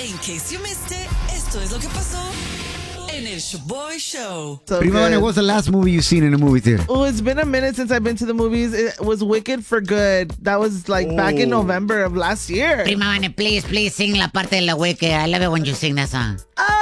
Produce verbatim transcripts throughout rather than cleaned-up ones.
In case you missed it, esto es lo que pasó en el Shaboy Show. So Prima, good. what's the last movie you've seen in a movie theater? Oh, it's been a minute since I've been to the movies. It was Wicked for Good. That was like oh. back in November of last year. Prima Vane, please, please sing la parte de la Wicked. I love it when you sing that song. Ah!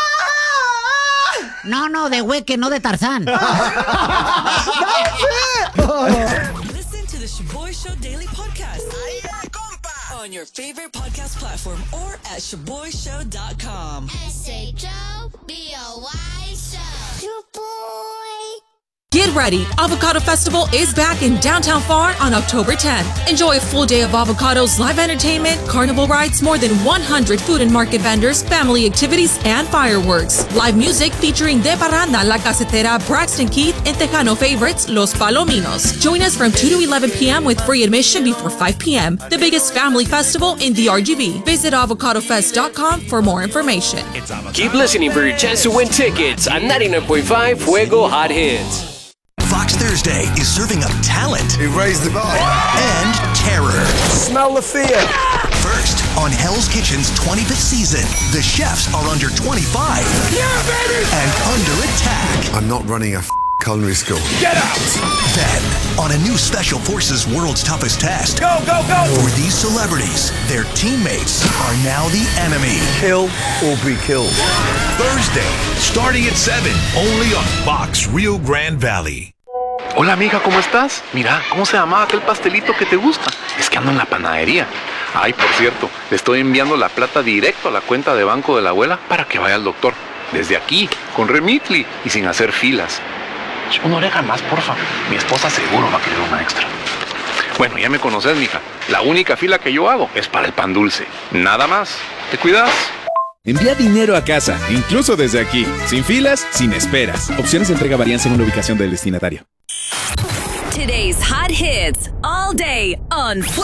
No, no, de Wicked, no de Tarzán. That's it! Oh. Listen to the Shaboy Show Daily Podcast on your favorite podcast platform or at shaboy show dot com. S H O B O Y Show. Shaboy. Get ready. Avocado Festival is back in downtown Pharr on October tenth. Enjoy a full day of avocados, live entertainment, carnival rides, more than one hundred food and market vendors, family activities, and fireworks. Live music featuring De Parranda, La Casetera, Braxton Keith, and Tejano favorites, Los Palominos. Join us from two to eleven p.m. with free admission before five p.m. The biggest family festival in the R G V. Visit avocado fest dot com for more information. Keep listening for your chance to win tickets on ninety-nine point five Fuego Hot Hits. Fox Thursday is serving up talent. You raised the bar. And terror. Smell the fear. First, on Hell's Kitchen's twenty-fifth season, the chefs are under twenty-five. Yeah, baby! And under attack. I'm not running a f- culinary school. Get out! Then, on a new Special Forces World's Toughest Test. Go, go, go! For these celebrities, their teammates are now the enemy. Kill or be killed. Thursday, starting at seven, only on Fox Rio Grande Valley. Hola amiga, ¿cómo estás? Mira, ¿cómo se llamaba aquel pastelito que te gusta? Es que ando en la panadería. Ay, por cierto, le estoy enviando la plata directo a la cuenta de banco de la abuela para que vaya al doctor. Desde aquí, con Remitly y sin hacer filas. Una oreja más, porfa. Mi esposa seguro va a querer una extra. Bueno, ya me conoces, mija. La única fila que yo hago es para el pan dulce. Nada más. ¿Te cuidas? Envía dinero a casa, incluso desde aquí. Sin filas, sin esperas. Opciones de entrega varían según la ubicación del destinatario. Today's hot hits all day on